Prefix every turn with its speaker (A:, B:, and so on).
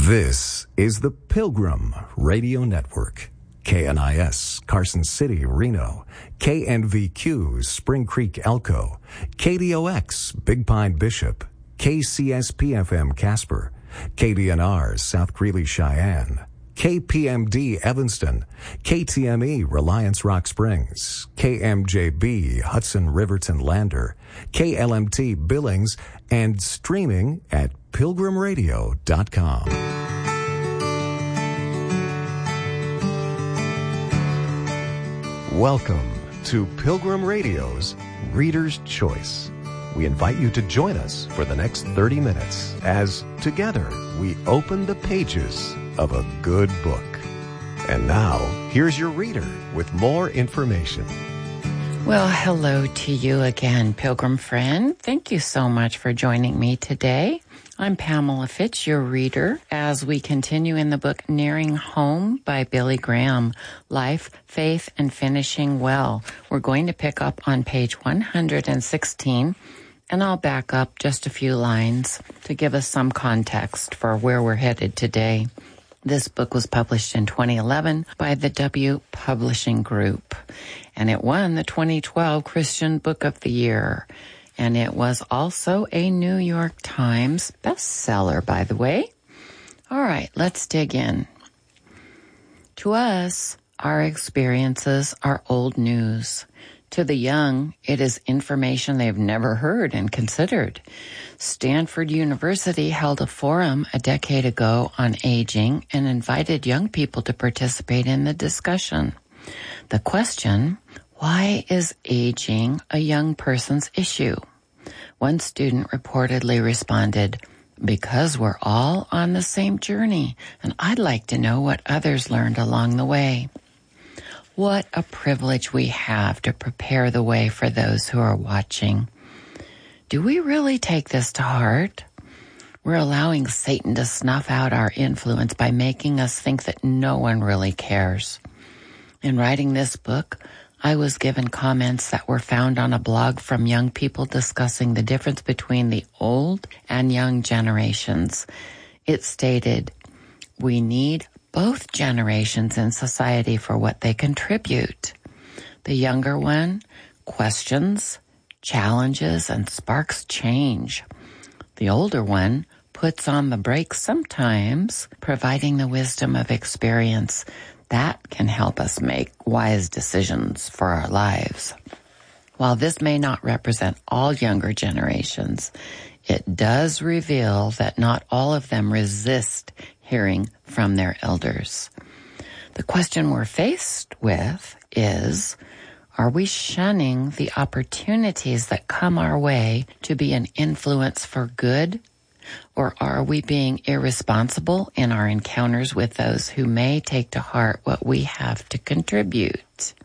A: This is the Pilgrim Radio Network. KNIS, Carson City, Reno. KNVQ, Spring Creek, Elko. KDOX, Big Pine, Bishop. KCSP-FM, Casper. KDNR, South Greeley, Cheyenne. KPMD, Evanston. KTME, Reliance Rock Springs. KMJB, Hudson Riverton Lander. KLMT, Billings, and streaming at pilgrimradio.com. Welcome to Pilgrim Radio's Reader's Choice. We invite you to join us for the next 30 minutes as together we open the pages of a good book. And now, here's your reader with more information.
B: Well, hello to you again, Pilgrim friend. Thank you so much for joining me today. I'm Pamela Fitch, your reader, as we continue in the book Nearing Home by Billy Graham, Life, Faith, and Finishing Well. We're going to pick up on page 116, and I'll back up just a few lines to give us some context for where we're headed today. This book was published in 2011 by the W Publishing Group, and it won the 2012 Christian Book of the Year. And it was also a New York Times bestseller, by the way. All right, let's dig in. To us, our experiences are old news. To the young, it is information they've never heard and considered. Stanford University held a forum a decade ago on aging and invited young people to participate in the discussion. The question, why is aging a young person's issue? One student reportedly responded, because we're all on the same journey, and I'd like to know what others learned along the way. What a privilege we have to prepare the way for those who are watching. Do we really take this to heart? We're allowing Satan to snuff out our influence by making us think that no one really cares. In writing this book, I was given comments that were found on a blog from young people discussing the difference between the old and young generations. It stated, we need both generations in society for what they contribute. The younger one questions, challenges, and sparks change. The older one puts on the brakes sometimes, providing the wisdom of experience that can help us make wise decisions for our lives. While this may not represent all younger generations, it does reveal that not all of them resist hearing from their elders. The question we're faced with is, are we shunning the opportunities that come our way to be an influence for good? Or are we being irresponsible in our encounters with those who may take to heart what we have to contribute?